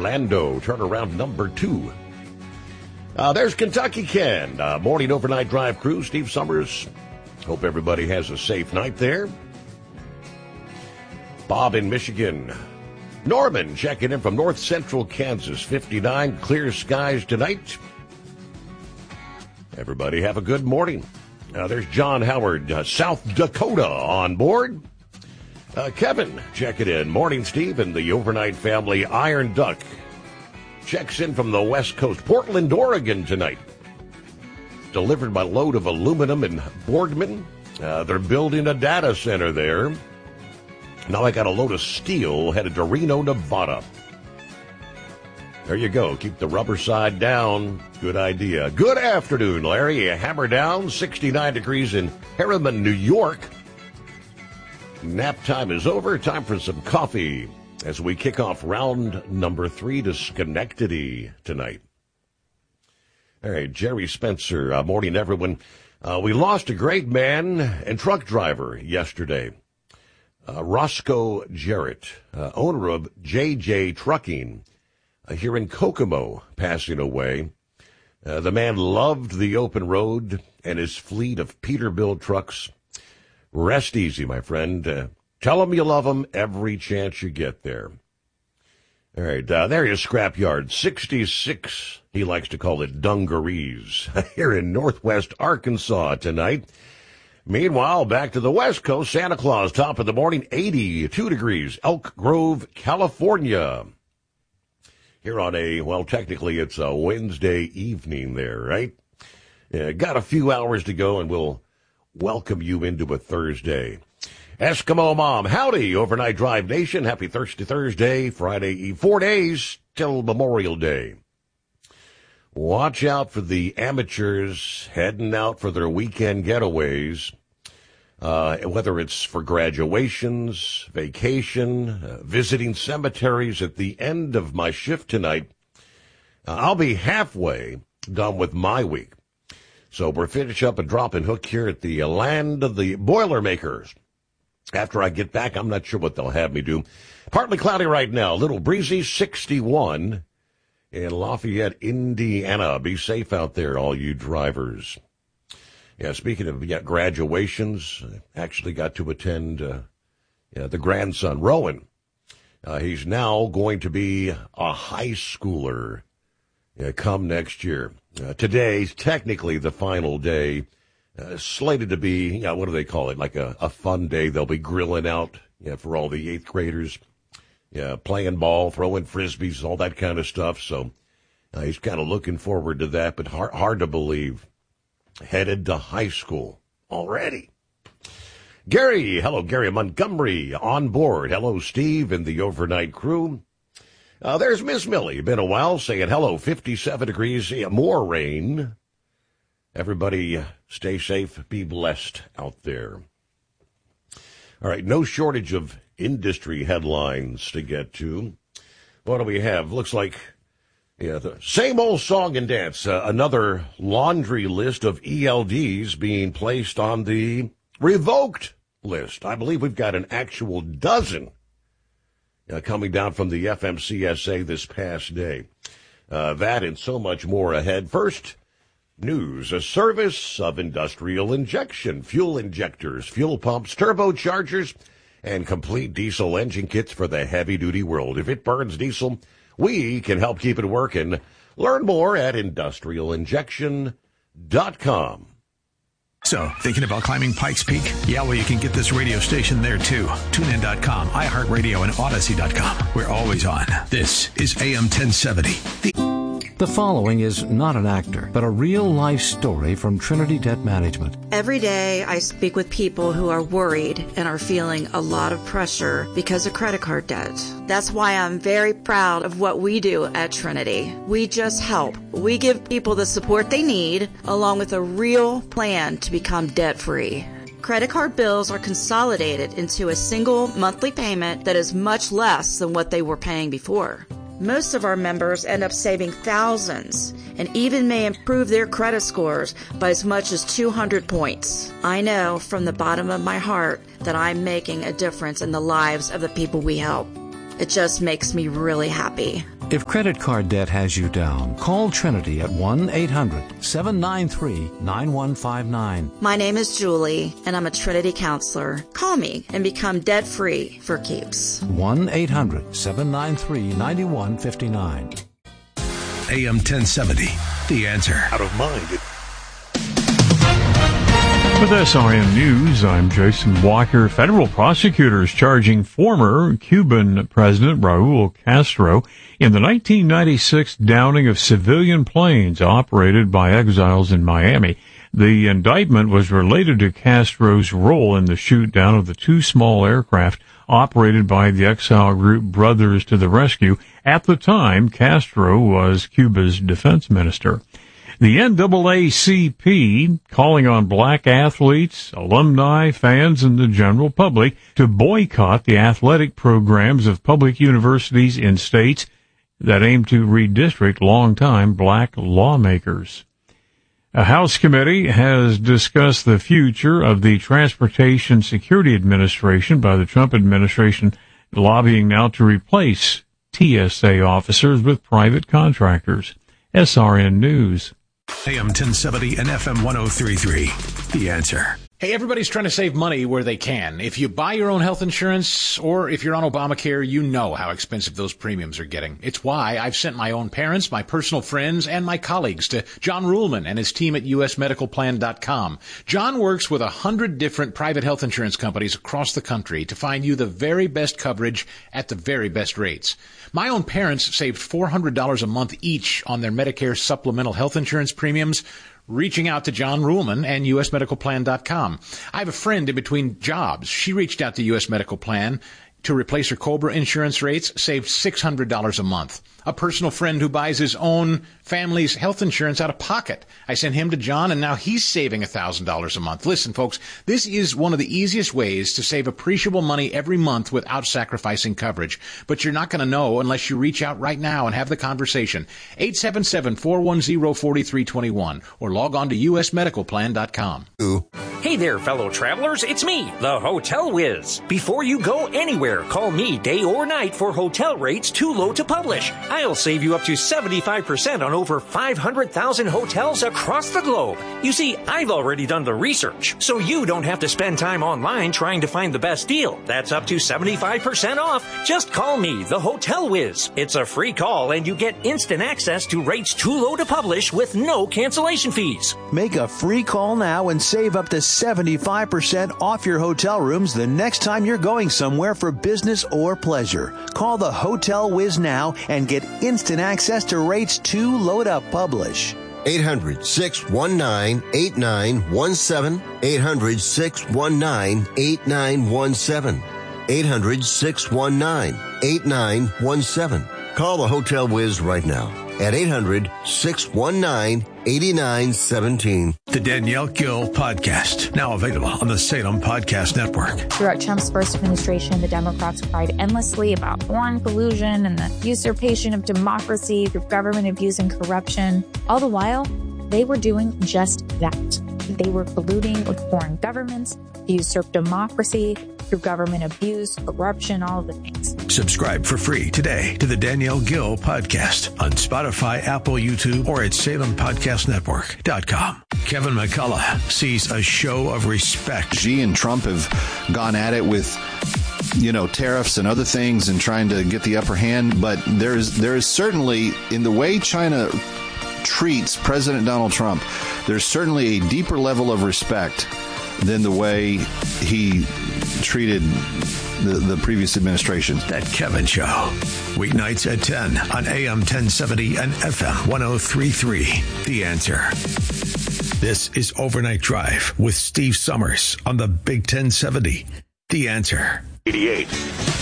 Orlando, turnaround number 2. There's Kentucky Ken, morning overnight drive crew, Steve Summers. Hope everybody has a safe night there. Bob in Michigan. Norman checking in from north central Kansas, 59, clear skies tonight. Everybody have a good morning. There's John Howard, South Dakota on board. Kevin checking in. Morning, Steve, and the overnight family. Iron Duck checks in from the West Coast. Portland, Oregon tonight. Delivered by load of aluminum in Boardman. They're building a data center there. Now I got a load of steel headed to Reno, Nevada. There you go. Keep the rubber side down. Good idea. Good afternoon, Larry. Hammer down. 69 degrees in Harriman, New York. Nap time is over. Time for some coffee as we kick off round number 3 to Schenectady tonight. All right, Jerry Spencer. Morning, everyone. We lost a great man and truck driver yesterday. Roscoe Jarrett, owner of JJ Trucking, here in Kokomo, passing away. The man loved the open road and his fleet of Peterbilt trucks. Rest easy, my friend. Tell him you love him every chance you get there. All right, there is Scrapyard, 66, he likes to call it dungarees, here in northwest Arkansas tonight. Meanwhile, back to the West Coast, Santa Claus, top of the morning, 82 degrees, Elk Grove, California. Here on technically it's a Wednesday evening there, right? Got a few hours to go, and we'll welcome you into a Thursday. Eskimo Mom, howdy, Overnight Drive Nation. Happy Thursday, Friday Eve, 4 days till Memorial Day. Watch out for the amateurs heading out for their weekend getaways, whether it's for graduations, vacation, visiting cemeteries. At the end of my shift tonight, I'll be halfway done with my week. So we're finish up a drop and hook here at the land of the Boilermakers. After I get back, I'm not sure what they'll have me do. Partly cloudy right now, a little breezy, 61. In Lafayette, Indiana. Be safe out there, all you drivers. Yeah, speaking of graduations, actually got to attend the grandson, Rowan. He's now going to be a high schooler come next year. Today's technically the final day, slated to be, what do they call it, like a fun day. They'll be grilling out for all the 8th graders. Yeah, playing ball, throwing frisbees, all that kind of stuff. So he's kind of looking forward to that, but hard to believe. Headed to high school already. Gary, hello, Gary Montgomery on board. Hello, Steve and the overnight crew. There's Miss Millie. Been a while, saying hello, 57 degrees, more rain. Everybody stay safe, be blessed out there. All right, no shortage of industry headlines to get to. What do we have? Looks like the same old song and dance. Another laundry list of ELDs being placed on the revoked list. I believe we've got an actual dozen coming down from the FMCSA this past day. That and so much more ahead. First, news, a service of industrial injection, fuel injectors, fuel pumps, turbochargers, and complete diesel engine kits for the heavy-duty world. If it burns diesel, we can help keep it working. Learn more at industrialinjection.com. So, thinking about climbing Pikes Peak? Yeah, well, you can get this radio station there, too. TuneIn.com, iHeartRadio, and Odyssey.com. We're always on. This is AM 1070. The following is not an actor, but a real-life story from Trinity Debt Management. Every day I speak with people who are worried and are feeling a lot of pressure because of credit card debt. That's why I'm very proud of what we do at Trinity. We just help. We give people the support they need, along with a real plan to become debt-free. Credit card bills are consolidated into a single monthly payment that is much less than what they were paying before. Most of our members end up saving thousands and even may improve their credit scores by as much as 200 points. I know from the bottom of my heart that I'm making a difference in the lives of the people we help. It just makes me really happy. If credit card debt has you down, call Trinity at 1-800-793-9159. My name is Julie, and I'm a Trinity counselor. Call me and become debt-free for keeps. 1-800-793-9159. AM 1070, The Answer. Out of mind. With SRN News, I'm Jason Walker. Federal prosecutors charging former Cuban President Raul Castro in the 1996 downing of civilian planes operated by exiles in Miami. The indictment was related to Castro's role in the shoot-down of the two small aircraft operated by the exile group Brothers to the Rescue. At the time, Castro was Cuba's defense minister. The NAACP calling on black athletes, alumni, fans, and the general public to boycott the athletic programs of public universities in states that aim to redistrict longtime black lawmakers. A House committee has discussed the future of the Transportation Security Administration by the Trump administration, lobbying now to replace TSA officers with private contractors. SRN News. AM 1070 and FM 1033. The Answer. Hey, everybody's trying to save money where they can. If you buy your own health insurance or if you're on Obamacare, you know how expensive those premiums are getting. It's why I've sent my own parents, my personal friends, and my colleagues to John Ruhlman and his team at usmedicalplan.com. John works with 100 different private health insurance companies across the country to find you the very best coverage at the very best rates. My own parents saved $400 a month each on their Medicare supplemental health insurance premiums, reaching out to John Ruhlman and usmedicalplan.com. I have a friend in between jobs. She reached out to US Medical Plan to replace her COBRA insurance rates, saved $600 a month. A personal friend who buys his own family's health insurance out of pocket. I sent him to John, and now he's saving $1,000 a month. Listen, folks, this is one of the easiest ways to save appreciable money every month without sacrificing coverage. But you're not going to know unless you reach out right now and have the conversation. 877-410-4321 or log on to usmedicalplan.com. Hey there, fellow travelers. It's me, the Hotel Whiz. Before you go anywhere, call me day or night for hotel rates too low to publish. I'll save you up to 75% on over 500,000 hotels across the globe. You see, I've already done the research, so you don't have to spend time online trying to find the best deal. That's up to 75% off. Just call me, the Hotel Whiz. It's a free call, and you get instant access to rates too low to publish with no cancellation fees. Make a free call now and save up to 75% off your hotel rooms the next time you're going somewhere for business or pleasure. Call the Hotel Whiz now and get instant access to rates too low to publish. 800-619-8917. 800-619-8917. 800-619-8917. Call the Hotel Whiz right now at 800-619-8917. The Danielle Gill Podcast, now available on the Salem Podcast Network. Throughout Trump's first administration, the Democrats cried endlessly about foreign collusion and the usurpation of democracy through government abuse and corruption. All the while, they were doing just that. They were colluding with foreign governments to usurp democracy through government abuse, corruption, all of the things. Subscribe for free today to the Danielle Gill Podcast on Spotify, Apple, YouTube, or at SalemPodcastNetwork.com. Kevin McCullough sees a show of respect. Xi and Trump have gone at it with, tariffs and other things and trying to get the upper hand. But there is certainly, in the way China treats President Donald Trump, there's certainly a deeper level of respect than the way he treated the previous administration. That Kevin Show. Weeknights at 10 on AM 1070 and FM 1033. The Answer. This is Overnight Drive with Steve Summers on the Big 1070. The Answer. 88.